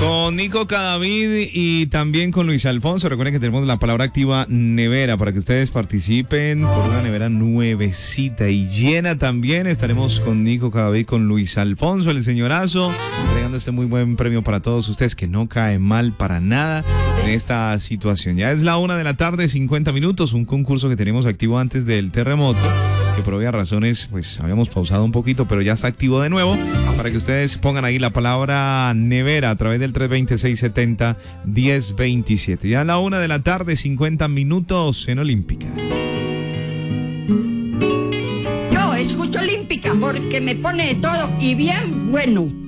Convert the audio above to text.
Con Nico Cadavid y también con Luis Alfonso. Recuerden que tenemos la palabra activa nevera para que ustedes participen por una nevera nuevecita y llena también. Estaremos con Nico Cadavid, con Luis Alfonso, el señorazo, entregando este muy buen premio para todos ustedes que no cae mal para nada en esta situación. Ya es la 1:50 p.m, un concurso que tenemos activo antes del terremoto, que por obvias razones pues habíamos pausado un poquito, pero ya está activo de nuevo, para que ustedes pongan ahí la palabra nevera a través del 320-670-1027. Ya a la 1:50 p.m. en Olímpica. Yo escucho Olímpica porque me pone de todo y bien bueno.